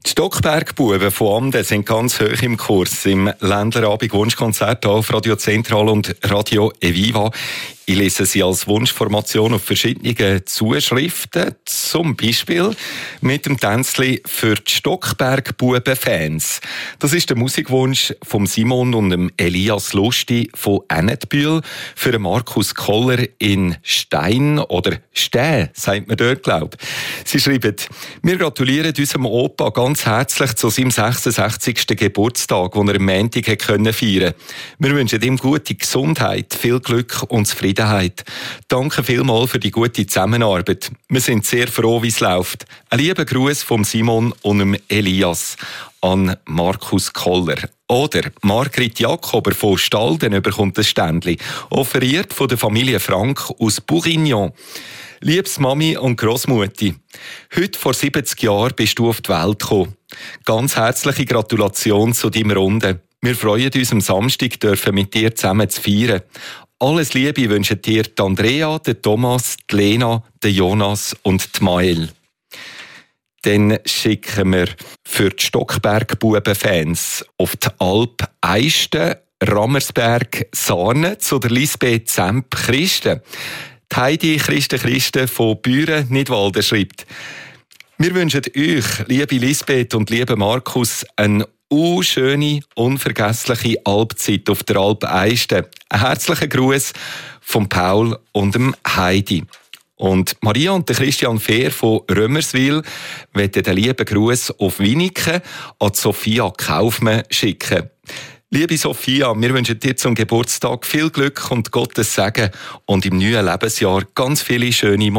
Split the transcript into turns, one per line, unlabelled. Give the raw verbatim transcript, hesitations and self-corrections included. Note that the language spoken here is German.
Die Stockberg-Buben von Amden sind ganz hoch im Kurs im Ländlerabend Wunschkonzert auf Radio Zentral und Radio Eviva. Ich lese sie als Wunschformation auf verschiedene Zuschriften, zum Beispiel mit dem Tänzli für die Stockberg-Buben-Fans. Das ist der Musikwunsch von Simon und dem Elias Lusti von Ennetbühl für den Markus Koller in Stein oder Stäh, sagt man dort, glaube ich. Sie schreiben: Wir gratulieren unserem Opa ganz herzlich zu seinem sechsundsechzigsten Geburtstag, den er am Montag feiern konnte. Wir wünschen ihm gute Gesundheit, viel Glück und Zufriedenheit. Danke vielmals für die gute Zusammenarbeit. Wir sind sehr froh, wie es läuft. Ein lieber Gruß von Simon und dem Elias an Markus Koller. Oder Margrit Jakober von Stalden bekommt ein Ständchen, offeriert von der Familie Frank aus Bourguignon. Liebes Mami und Grossmutti, heute vor siebzig Jahren bist du auf die Welt gekommen. Ganz herzliche Gratulation zu deinem Runde. Wir freuen uns, am Samstag dürfen mit dir zusammen zu feiern. Alles Liebe wünschen dir die Andrea, der Thomas, die Lena, der Jonas und die Mael. Dann schicken wir für die Stockberg-Buben-Fans auf die Alp Eisten, Rammersberg, Sarne zu der Lisbeth Zemp-Christen. Die Heidi Christen Christen von Büren, Nidwalden, schreibt: Wir wünschen euch, liebe Lisbeth und liebe Markus, eine Uh, schöne, unvergessliche Alpzeit auf der Alp Eisten. Ein herzlicher Gruß von Paul und dem Heidi. Und Maria und der Christian Fehr von Römerswil wollen den lieben Gruß auf Winiken an Sophia Kaufmann schicken. Liebe Sophia, wir wünschen dir zum Geburtstag viel Glück und Gottes Segen und im neuen Lebensjahr ganz viele schöne Momente.